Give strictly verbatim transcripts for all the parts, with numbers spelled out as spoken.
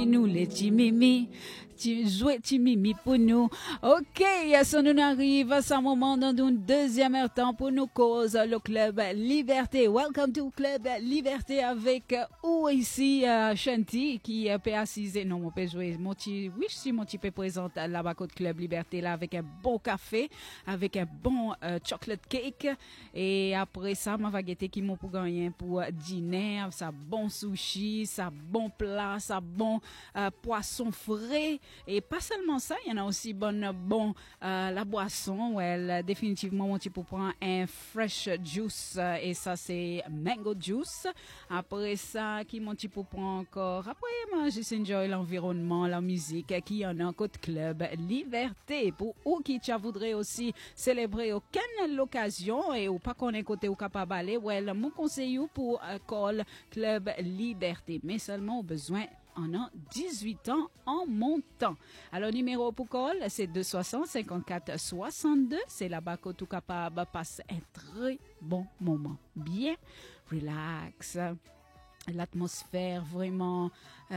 Nous les Timimi, tu joues Timimi pour nous. Ok, ça nous arrive à ce moment dans un deuxième temps pour nous cause le club Liberté. Welcome to Club Liberté avec ou ici uh, Shanti qui uh, peut assiser. Non, on peut jouer. Mon petit, oui, si mon petit peut présenter là-bas côté Club Liberté là avec un bon café, avec un bon uh, chocolate cake et après ça, ma va guetter qui m'ont pour gagner pour dîner, ça bon sushi, ça bon plat, ça bon Euh, poisson frais et pas seulement ça, il y en a aussi bon bon euh, la boisson. Well, définitivement mon petit pour prendre un fresh juice euh, et ça c'est mango juice. Après ça qui mon petit pour prendre encore. Après moi juste enjoy l'environnement, la musique qui y en a côté club Liberté pour ou qui tu voudrait aussi célébrer aucune l'occasion et ou pas qu'on est côté ou capable aller. Well, mon conseil pour euh, call club Liberté mais seulement au besoin en a dix-huit ans en montant. Alors, numéro pour call, c'est deux cent soixante, cinquante-quatre, soixante-deux. C'est là-bas que tout capable passe un très bon moment. Bien relax. L'atmosphère vraiment,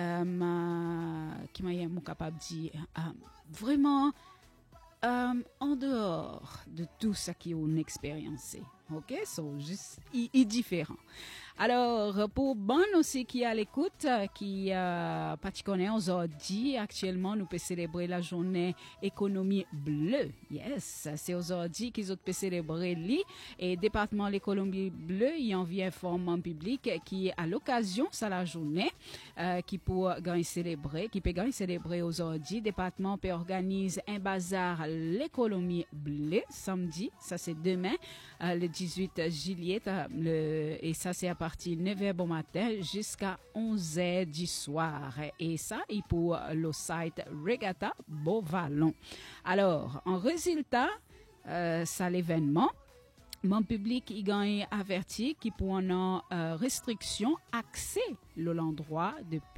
euh, qui m'a mon capable de dire, euh, vraiment euh, en dehors de tout ce qu'on a expériencé. Ok, so juste i, i différent. Alors, pour bon aussi qui est à l'écoute, qui euh, particulièrement aujourd'hui, actuellement, nous pouvons célébrer la journée économie bleue. Yes, c'est aujourd'hui qu'ils ont pu célébrer li et département l'économie bleue, il envie un format public qui à l'occasion ça la journée euh, qui pour gagner célébrer, qui peut gagner célébrer aujourd'hui, département peut organiser un bazar l'économie bleue samedi, ça c'est demain euh, le dix-huit juillet le, et ça c'est à partir de neuf heures bon matin jusqu'à onze heures du soir. Et ça, il pour le site Regatta Beauvallon. Alors, en résultat, euh, ça l'événement, mon public il gagne averti qui pour en euh, restriction accès l'endroit de